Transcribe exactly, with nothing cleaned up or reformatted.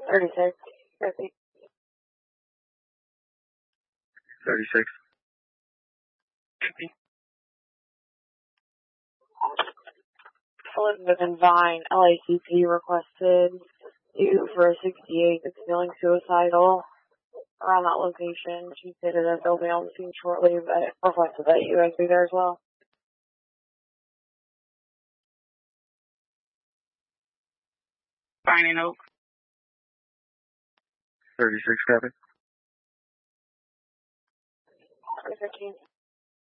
thirty-six. fifty. thirty-six. Elizabeth and Vine, L A C P requested you for a sixty-eight that's feeling suicidal around that location. She stated that they'll be on the scene shortly, but requested that you guys be there as well. Vine and Oak. thirty-six, copy. fifteen.